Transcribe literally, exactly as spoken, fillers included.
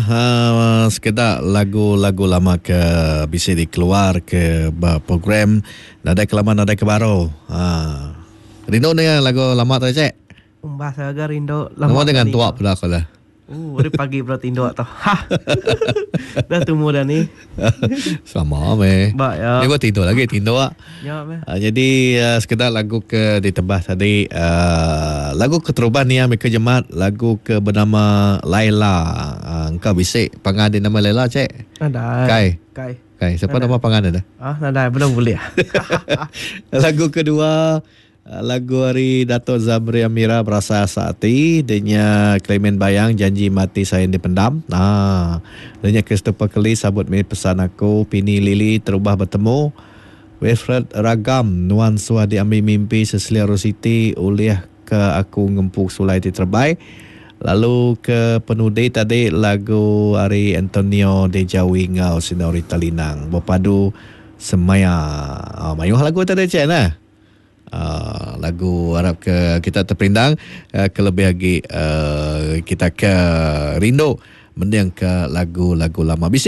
uh, sekedar lagu-lagu lama ke bisa dikeluar ke program Nadai Kelama Nadai Kebaru. Ha. Rindu dengan lagu lama tu cek. Bahasa agak rindu lama. Nama dengan tua pula aku dah. Uh, hari pagi berarti Indo atau. Ha. Dah tumbuh dah ni. Sama meh. Ba ya. Ni gua tidur lagi tidur ah. Ya meh. Uh, jadi uh, sekedar lagu ke ditebas tadi uh, lagu keteruban ni yang mereka jemaat lagu ke bernama Laila. Uh, engkau bisik pangan dia nama Laila cek. Nadai. Kai. Kai. Kai. Siapa Nadai. nama pangan dia? Ah, nadai belum boleh. Lagu kedua lagu hari Dato' Zamri Amira Berasa Saati denya Clement Bayang Janji Mati Saya Dipendam. Nah, denya Christopher Kelly Sabut Mi Pesan Aku, Pini Lili Terubah Bertemu, Wilfred Ragam Nuansa Diambil Mimpi Seselia Rositi Uliah Ke Aku Ngempuk Sulai Terbaik. Lalu ke penudi tadi lagu hari Antonio Dejawi Ngau Sinorita Linang Berpadu Semaya. Oh, mayuh lagu tadi cik nah. Uh, lagu harap ke kita terpindang uh, kelebih lagi uh, kita ke rindu mendiang ke lagu-lagu lama. Bisik